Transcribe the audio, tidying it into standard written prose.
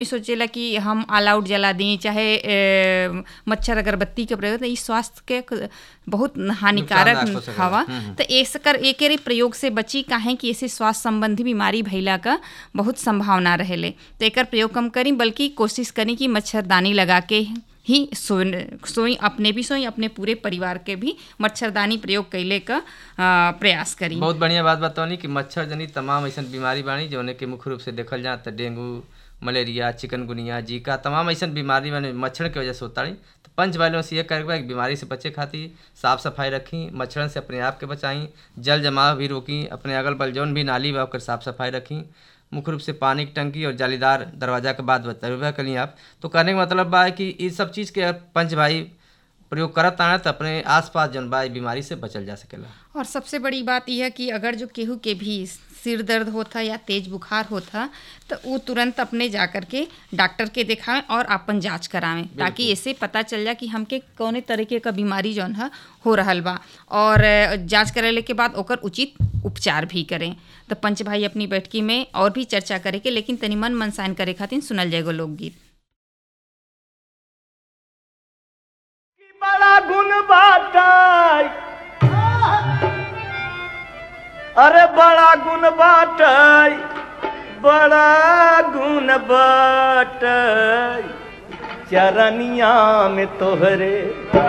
सोचेला कि हम ऑल आउट जला दें चाहे मच्छर अगरबत्ती के प्रयोग, तो ई स्वास्थ्य के बहुत हानिकारक हवा। तो एके प्रयोग से बची काहे कि ऐसे स्वास्थ्य संबंधी बीमारी भइला का बहुत संभावना रहेले। तो एकर प्रयोग कम करी, बल्कि कोशिश करी कि मच्छरदानी लगा के ही सोई, अपने भी सोई, अपने पूरे परिवार के भी मच्छरदानी प्रयोग कैले का प्रयास करी। बहुत बढ़िया बात बताओनी कि मच्छर जनित तमाम ऐसा बीमारी बानी जौने के मुख्य रूप से देखल जाए तो डेंगू, मलेरिया, चिकनगुनिया, जीका, तमाम ऐसा बीमारी माने मच्छर के वजह से होता है। तो पंच वालों से ये करेगा कि बीमारी से बचे खातिर साफ सफाई रखी, मच्छरन से अपने आप के बचाई, जल जमाव भी रोकी, अपने अगल बगल जौन भी नाली बा ओकर साफ सफाई रखी, मुख्य रूप से पानी की टंकी और जालीदार दरवाजा के बाद बताइए करी आप। तो कहने का मतलब बा कि इस सब चीज़ के पंच भाई प्रयोग करत आना तो अपने आसपास जौन बा बीमारी से बचल जा सकेला। और सबसे बड़ी बात यह है कि अगर जो केहू के भी सिर दर्द होता या तेज बुखार होता तो वो तुरंत अपने जा कर के डॉक्टर के दिखाएं और अपन जांच करावें, ताकि ऐसे पता चल जाए कि हमके कौने तरीके का बीमारी जौन है हो रहल बा, और जांच कराने के बाद ओकर उचित उपचार भी करें। तो पंच भाई अपनी बैठकी में और भी चर्चा करे के, लेकिन तनी मन मनसाइन करे खातिर सुनल जाएगो लोकगीत। बड़ा गुण बाटाई, अरे बड़ा गुण बाटाई, बड़ा गुण बाटाई, चरनिया में तोहरे